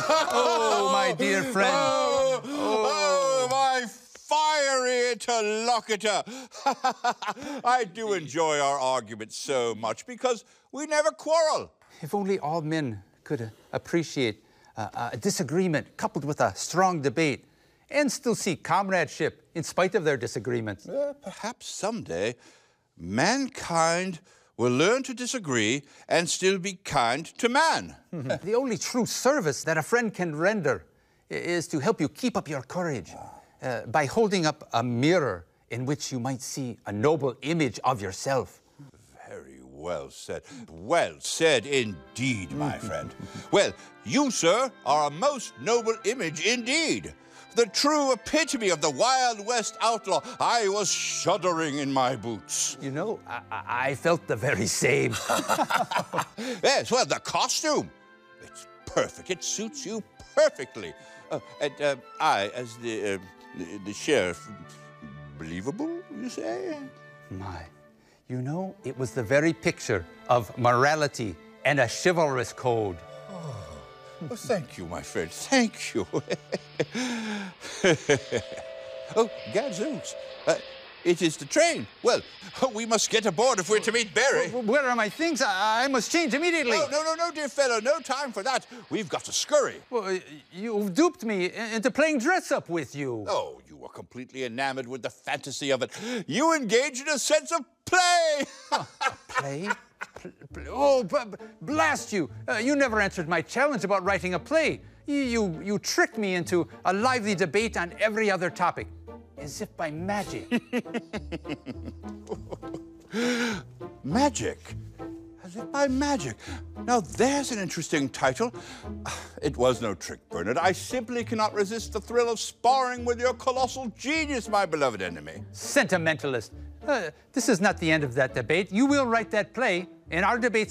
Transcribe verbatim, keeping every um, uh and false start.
Oh, my dear friend. Oh, oh. oh my fiery interlocutor. I do enjoy our arguments so much because we never quarrel. If only all men could uh, appreciate uh, a disagreement coupled with a strong debate and still see comradeship in spite of their disagreements. Uh, perhaps someday mankind will learn to disagree and still be kind to man. The only true service that a friend can render is to help you keep up your courage uh, by holding up a mirror in which you might see a noble image of yourself. Very well said. Well said indeed, my friend. Well, you, sir, are a most noble image indeed. The true epitome of the Wild West outlaw. I was shuddering in my boots. You know, I, I felt the very same. Yes, well, the costume. It's perfect. It suits you perfectly. Uh, and uh, I, as the, uh, the, the sheriff, believable, you say? My, you know, it was the very picture of morality and a chivalrous code. Oh, thank you, my friend. Thank you. Oh, gadzooks. Uh, it is the train. Well, we must get aboard if we're to meet Barry. Where are my things? I, I must change immediately. No, no, no, no, dear fellow. No time for that. We've got to scurry. Well, you've duped me into playing dress-up with you. Oh, you were completely enamored with the fantasy of it. You engaged in a sense of play. Huh, play? Oh, blast you! Uh, you never answered my challenge about writing a play. You, you, you tricked me into a lively debate on every other topic, as if by magic. Magic? As if by magic. Now, there's an interesting title. It was no trick, Bernard. I simply cannot resist the thrill of sparring with your colossal genius, my beloved enemy. Sentimentalist. Uh, this is not the end of that debate. You will write that play, and our debates